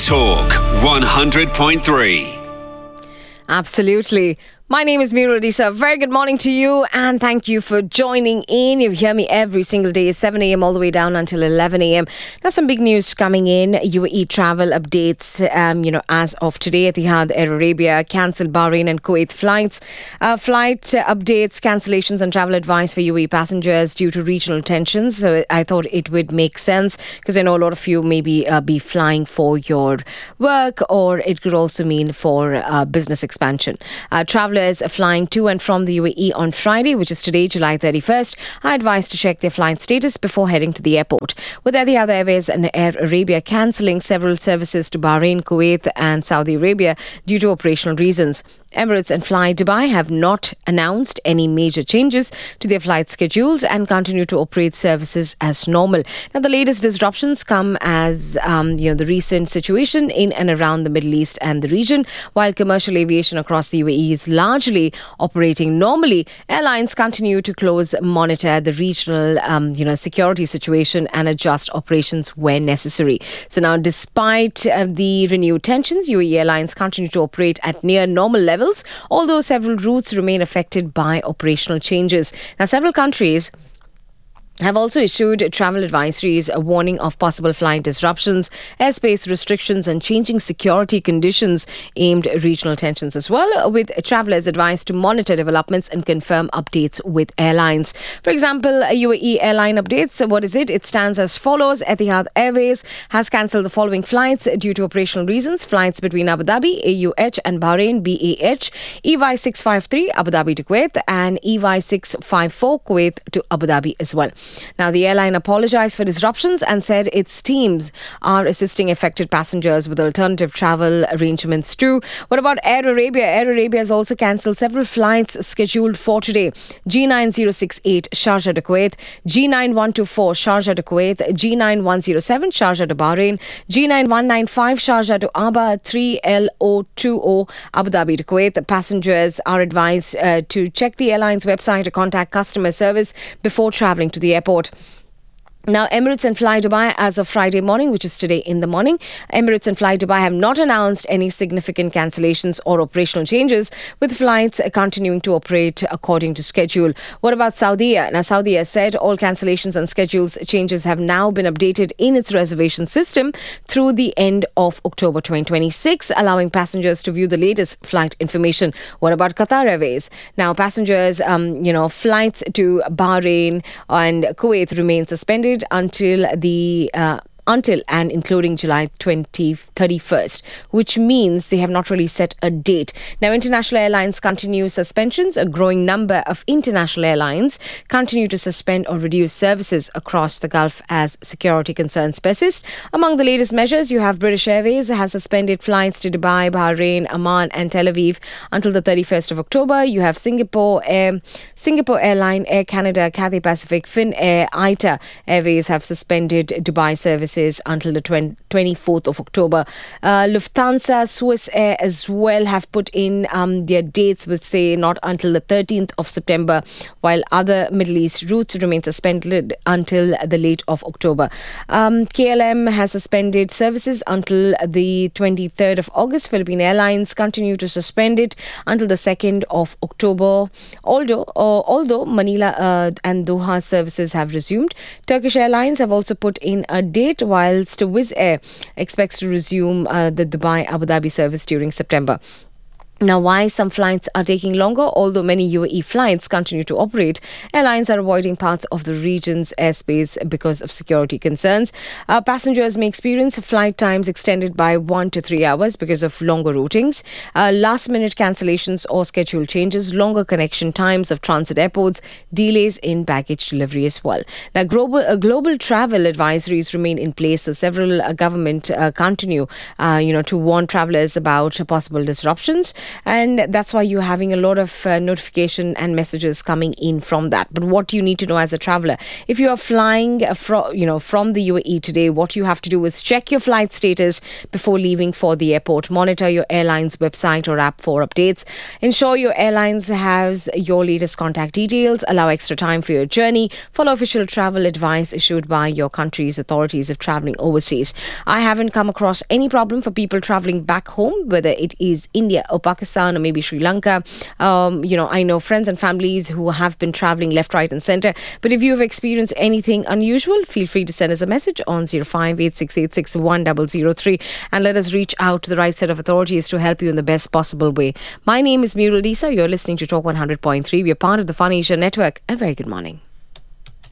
Talk 100.3. Absolutely. My name is Meera Odisha. Very good morning to you and thank you for joining in. You hear me every single day, 7 a.m. all the way down until 11 a.m. Now, some big news coming in. UAE travel updates, as of today. Etihad Air Arabia cancelled Bahrain and Kuwait flights. Flight updates, cancellations and travel advice for UAE passengers due to regional tensions. So I thought it would make sense because I know a lot of you maybe be flying for your work, or it could also mean for business expansion. Travelers flying to and from the UAE on Friday, which is today, July 31st, are advised to check their flight status before heading to the airport. With Etihad Airways and Air Arabia cancelling several services to Bahrain, Kuwait and Saudi Arabia due to operational reasons. Emirates and Fly Dubai have not announced any major changes to their flight schedules and continue to operate services as normal. Now, the latest disruptions come as the recent situation in and around the Middle East and the region. While commercial aviation across the UAE is largely operating normally, airlines continue to close monitor the regional security situation and adjust operations where necessary. So now, despite the renewed tensions, UAE airlines continue to operate at near normal levels, although several routes remain affected by operational changes. Now, several countries have also issued travel advisories, a warning of possible flight disruptions, airspace restrictions and changing security conditions aimed at regional tensions as well, with travellers advised to monitor developments and confirm updates with airlines. For example, UAE airline updates. What is it? It stands as follows. Etihad Airways has cancelled the following flights due to operational reasons. Flights between Abu Dhabi, AUH and Bahrain, BAH, EY 653 Abu Dhabi to Kuwait and EY 654 Kuwait to Abu Dhabi as well. Now, the airline apologized for disruptions and said its teams are assisting affected passengers with alternative travel arrangements too. What about Air Arabia? Air Arabia has also cancelled several flights scheduled for today. G9068 Sharjah to Kuwait, G9124 Sharjah to Kuwait, G9107 Sharjah to Bahrain, G9195 Sharjah to Aba, 3LO20 Abu Dhabi to Kuwait. The passengers are advised to check the airline's website or contact customer service before travelling to the airport. Now, Emirates and Fly Dubai, as of Friday morning, which is today in the morning, Emirates and Fly Dubai have not announced any significant cancellations or operational changes, with flights continuing to operate according to schedule. What about Saudia? Now, Saudia said all cancellations and schedules changes have now been updated in its reservation system through the end of October 2026, allowing passengers to view the latest flight information. What about Qatar Airways? Now, passengers, flights to Bahrain and Kuwait remain suspended until and including July 31st, which means they have not really set a date. Now, international airlines continue suspensions. A growing number of international airlines continue to suspend or reduce services across the Gulf as security concerns persist. Among the latest measures, you have British Airways has suspended flights to Dubai, Bahrain, Amman and Tel Aviv until the 31st of October. You have Singapore Airline, Air Canada, Cathay Pacific, Finnair, ITA Airways have suspended Dubai services until the 24th of October. Lufthansa, Swiss Air as well have put in their dates, which say not until the 13th of September, while other Middle East routes remain suspended until the late of October. KLM has suspended services until the 23rd of August. Philippine Airlines continue to suspend it until the 2nd of October, although Manila and Doha services have resumed. Turkish Airlines have also put in a date, whilst Wizz Air expects to resume the Dubai-Abu Dhabi service during September. Now, why some flights are taking longer? Although many UAE flights continue to operate, airlines are avoiding parts of the region's airspace because of security concerns. Passengers may experience flight times extended by 1 to 3 hours because of longer routings, last-minute cancellations or schedule changes, longer connection times of transit airports, delays in baggage delivery as well. Now, global travel advisories remain in place, so several government continue, to warn travellers about possible disruptions. and that's why you're having a lot of notification and messages coming in from that. But what you need to know as a traveler, if you are flying from the UAE today, what you have to do is check your flight status before leaving for the airport. Monitor your airline's website or app for updates. Ensure your airlines has your latest contact details. Allow extra time for your journey. Follow official travel advice issued by your country's authorities if traveling overseas. I haven't come across any problem for people traveling back home, whether it is India or Pakistan or maybe Sri Lanka. I know friends and families who have been traveling left, right and centre. But if you have experienced anything unusual, feel free to send us a message on 0586861003 and let us reach out to the right set of authorities to help you in the best possible way. My name is Muriel Disa. You're listening to Talk 100.3. We're part of the Fun Asia Network. A very good morning.